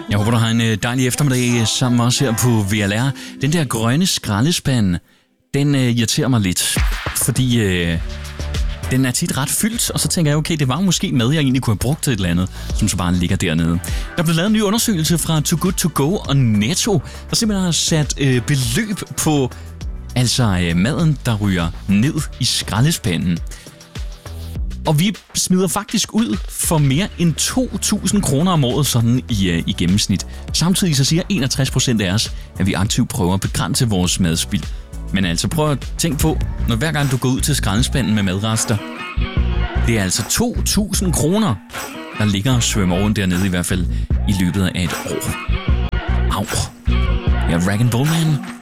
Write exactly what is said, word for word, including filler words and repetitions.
Jeg håber, du har en dejlig eftermiddag sammen også her på V L R. Den der grønne skraldespand, den øh, irriterer mig lidt, fordi øh, den er tit ret fyldt, og så tænker jeg, okay, det var måske mad, jeg egentlig kunne have brugt til et eller andet, som så bare ligger dernede. Der blev lavet en ny undersøgelse fra Too Good To Go og Netto, der simpelthen har sat øh, beløb på altså øh, maden, der ryger ned i skraldespanden. Og vi smider faktisk ud for mere end to tusind kroner om året sådan i, uh, i gennemsnit. Samtidig så siger enogtres procent af os, at vi aktivt prøver at begrænse vores madspild. Men altså prøv at tænke på, når hver gang du går ud til skraldespanden med madrester, det er altså to tusind kroner, der ligger og svømmer rundt dernede i hvert fald i løbet af et år. Au. Jeg er Rag and Bone Man.